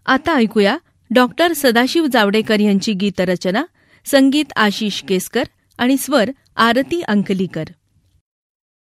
आता ऐकूया डॉक्टर सदाशिव जावडेकर यांची गीतरचना, संगीत आशिष केसकर आणि स्वर आरती अंकलीकर.